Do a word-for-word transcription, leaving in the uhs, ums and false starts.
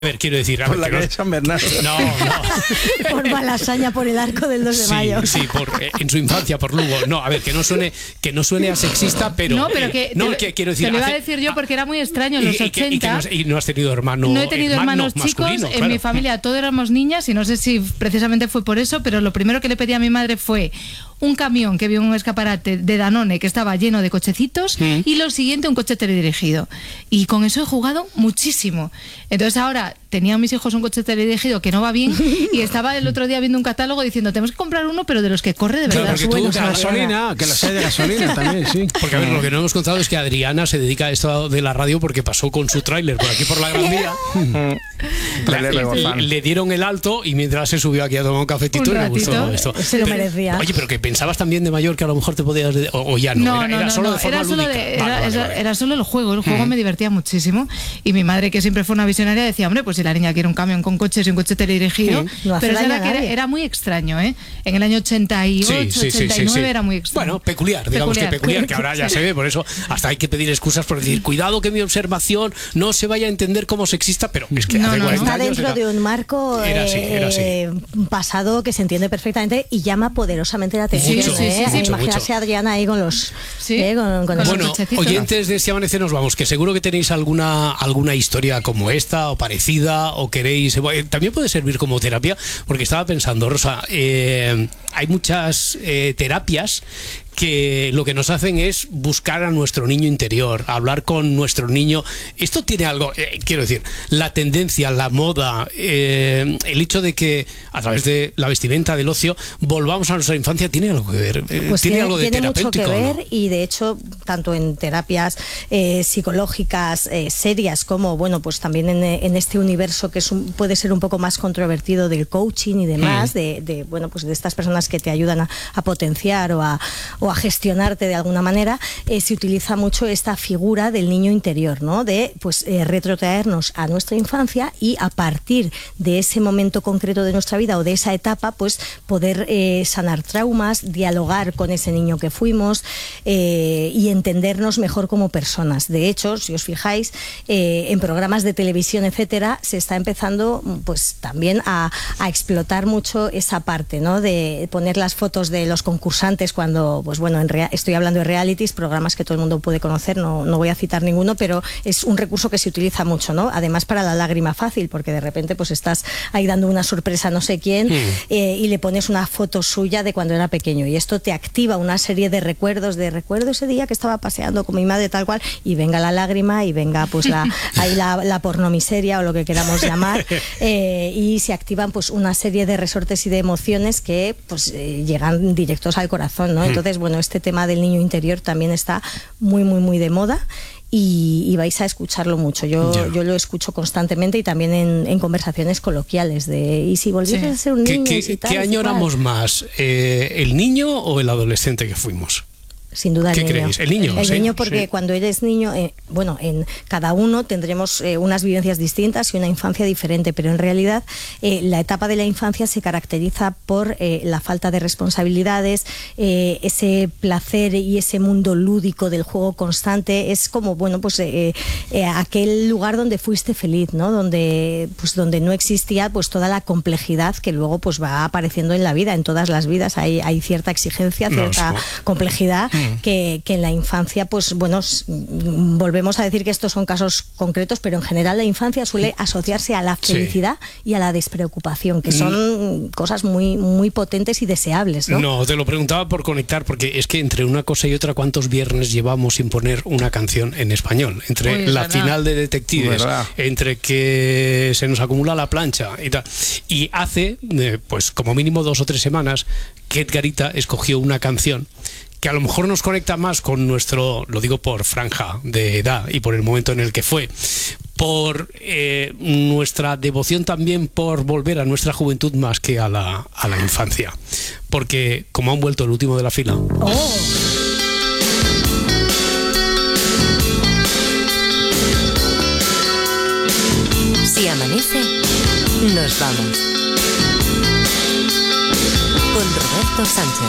A ver, quiero decir... A por ver, la que calle no, San Bernardo. No, no. Por Malasaña, por el arco del dos de Sí, mayo. sí, por, eh, en su infancia, por Lugo. No, a ver, que no suene, que no suene a sexista, pero... No, pero que, eh, no, te, que quiero decir... te lo iba hace- a decir yo porque era muy extraño en y, los y que- ochenta. Y, que no, has- y no has tenido hermano... No he tenido hermano hermanos chicos, masculino, en claro. mi familia todos éramos niñas y no sé si precisamente fue por eso, pero lo primero que le pedí a mi madre fue un camión que vio un escaparate de Danone que estaba lleno de cochecitos Mm. y lo siguiente un coche teledirigido. Y con eso he jugado muchísimo. Entonces ahora tenían mis hijos un coche teledirigido que no va bien y estaba el otro día viendo un catálogo diciendo tenemos que comprar uno pero de los que corre de Claro, verdad. porque tú- Bueno, De gasolina, que los hay de gasolina también, sí. Porque a ver, lo que no hemos contado es que Adriana se dedica a esto de la radio porque pasó con su tráiler por aquí por la Gran Vía. Trailer Le- rebozante. le dieron el alto y mientras se subió aquí a tomar un cafetito Un y le gustó ratito. esto. Se lo Pero- merecía. Oye, pero que pensabas también de mayor que a lo mejor te podías... de- O, o ya no, No, era, no, era no, solo no, de forma era solo, lúdica. de- Vale, era, vale, era- vale. era solo el juego, el juego Mm. me divertía muchísimo y mi madre, que siempre fue una visionaria, decía, hombre, pues si la niña quiere un camión con coches y un coche teledirigido, Sí, no hace pero es daño verdad a que era, nadie. era muy extraño, ¿eh? En el año ochenta y ocho, Sí, sí, sí, ochenta y nueve sí, sí. era muy extraño. Bueno, peculiar, digamos Peculiar. que peculiar, que ahora ya se ve, por eso hasta hay que pedir excusas por decir, cuidado que mi observación no se vaya a entender como sexista, pero es que No, hace no, no. cuarenta Está años dentro era- de un marco Era así, eh, era así. eh, pasado que se entiende perfectamente y llama poderosamente la atención. Mucho, ¿eh? sí, sí, sí. mucho, Imaginarse mucho. a Adriana ahí con los... Sí, eh, con, con con esos- los Bueno, cochecitos. oyentes de Si Amanece nos vamos, que seguro que tenéis alguna alguna historia como esta o parecida o queréis... eh, También puede servir como terapia, porque estaba pensando, Rosa, eh, hay muchas eh, terapias que lo que nos hacen es buscar a nuestro niño interior, hablar con nuestro niño. Esto tiene algo, eh, quiero decir, la tendencia, la moda, eh, el hecho de que a través de la vestimenta, del ocio, volvamos a nuestra infancia, ¿tiene algo que ver? Eh, Pues ¿Tiene, tiene, algo de tiene mucho que terapéutico? ¿no? ver y de hecho tanto en terapias eh, psicológicas eh, serias como bueno pues también en, en este universo que es un- puede ser un poco más controvertido del coaching y demás Mm. de, de, bueno pues de estas personas que te ayudan a, a potenciar o a, o a gestionarte de alguna manera, eh, se utiliza mucho esta figura del niño interior, ¿no? De pues eh, retrotraernos a nuestra infancia y a partir de ese momento concreto de nuestra vida o de esa etapa pues poder eh, sanar traumas, dialogar con ese niño que fuimos eh, y entendernos mejor como personas. De hecho, si os fijáis, eh, en programas de televisión, etcétera, se está empezando pues también a, a explotar mucho esa parte, ¿no? De poner las fotos de los concursantes cuando, pues bueno, en rea- estoy hablando de realities, programas que todo el mundo puede conocer, no, no voy a citar ninguno, pero es un recurso que se utiliza mucho, ¿no? Además para la lágrima fácil, porque de repente pues estás ahí dando una sorpresa a no sé quién Mm. eh, y le pones una foto suya de cuando era pequeño y esto te activa una serie de recuerdos, de recuerdo ese día que estaba paseando con mi madre tal cual y venga la lágrima y venga pues la, ahí la, la pornomiseria o lo que queramos llamar eh, y se activan pues una serie de resortes y de emociones que pues eh, llegan directos al corazón, ¿no? Entonces bueno, este tema del niño interior también está muy muy muy de moda y, y vais a escucharlo mucho. Yo, Ya. yo lo escucho constantemente y también en, en conversaciones coloquiales de ¿y si volvieras Sí. a ser un ¿Qué, niño? qué- y si tal, qué y si añoramos cual? más? Eh, ¿El niño o el adolescente que fuimos? Sin duda el ¿Qué niño. creéis? El niño, El sí, niño porque sí. cuando eres niño, eh, bueno, en cada uno tendremos eh, unas vivencias distintas y una infancia diferente, pero en realidad eh, la etapa de la infancia se caracteriza por eh, la falta de responsabilidades, eh, ese placer y ese mundo lúdico del juego constante. Es como, bueno, pues eh, eh, aquel lugar donde fuiste feliz, ¿no? Donde, pues, donde no existía pues toda la complejidad que luego pues va apareciendo en la vida, en todas las vidas hay, hay cierta exigencia, No, cierta sí. complejidad que, que en la infancia, pues bueno, s- mm, volvemos a decir que estos son casos concretos, pero en general la infancia suele asociarse a la Sí. felicidad y a la despreocupación, que son cosas muy, muy potentes y deseables, ¿no? No, te lo preguntaba por conectar, porque es que entre una cosa y otra, ¿cuántos viernes llevamos sin poner una canción en español? Entre Uy, es la verdad. final de Detectives, Verdad. entre que se nos acumula la plancha y tal. Y hace, eh, pues como mínimo dos o tres semanas, que Edgarita escogió una canción que a lo mejor nos conecta más con nuestro, lo digo por franja de edad y por el momento en el que fue, por eh, nuestra devoción también por volver a nuestra juventud más que a la, a la infancia. Porque como han vuelto el último de la fila... Oh. Si amanece, nos vamos. Con Roberto Sánchez.